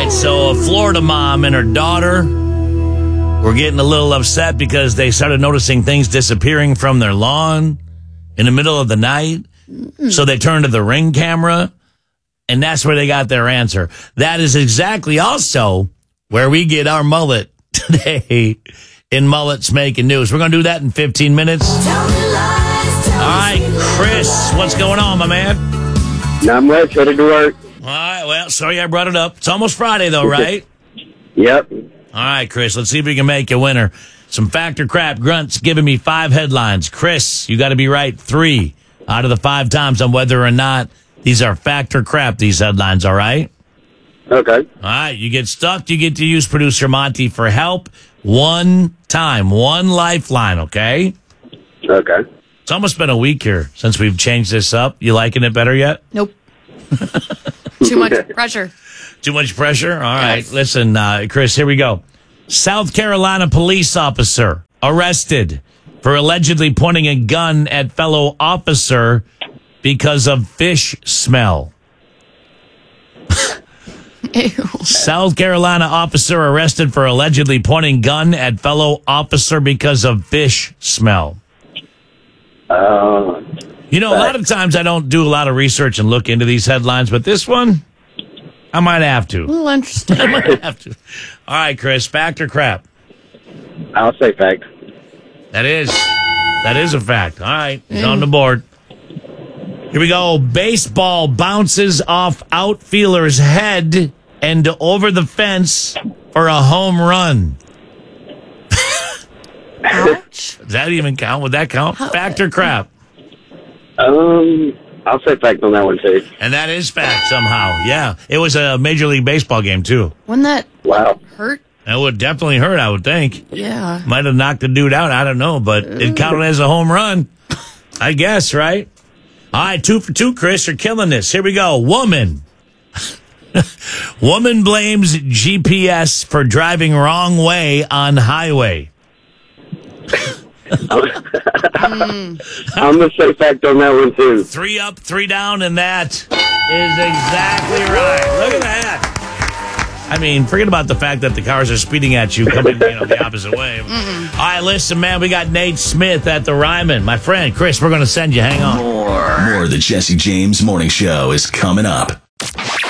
right, so a Florida mom and her daughter were getting a little upset because they started noticing things disappearing from their lawn in the middle of the night. So they turned to the Ring camera, and that's where they got their answer. That is exactly also where we get our mullet today in Mullets Making News. We're going to do that in 15 minutes. All right, Chris, what's going on, my man? Not much. Headed to work. All right, well, sorry I brought it up. It's almost Friday, though, right? Yep. All right, Chris, let's see if we can make a winner. Some Factor Crap Grunts giving me 5 headlines. Chris, you got to be right 3 out of the 5 times on whether or not these are Factor Crap, these headlines, all right? Okay. All right, you get stuck, you get to use producer Monty for help. 1 time, 1 lifeline, okay? Okay. It's almost been a week here since we've changed this up. You liking it better yet? Nope. Too much pressure. Too much pressure? All right. Listen, Chris, here we go. South Carolina police officer arrested for allegedly pointing a gun at fellow officer because of fish smell. Ew. South Carolina officer arrested for allegedly pointing gun at fellow officer because of fish smell. You know, a lot of times I don't do a lot of research and look into these headlines, but this one, I might have to. A little interesting. I might have to. All right, Chris, fact or crap? I'll say fact. That is a fact. All right, it's on the board. Here we go. Baseball bounces off outfielder's head and over the fence for a home run. Ouch. Does that even count? Would that count? Fact or crap? I'll say fact on that one too. And that is fact somehow. Yeah. It was a Major League Baseball game, too. Wouldn't that Wow. hurt? It would definitely hurt, I would think. Yeah. Might have knocked the dude out. I don't know, but it counted as a home run. I guess, right? All right, 2 for 2, Chris. You're killing this. Here we go. Woman. Woman blames GPS for driving wrong way on highway. I'm going to say fact on that one too. 3 up, 3 down, and that is exactly right. Look at that. I mean, forget about the fact that the cars are speeding at you coming, the opposite way. All right, listen, man, we got Nate Smith at the Ryman. My friend, Chris, we're going to send you. Hang on. More of the Jesse James Morning Show is coming up.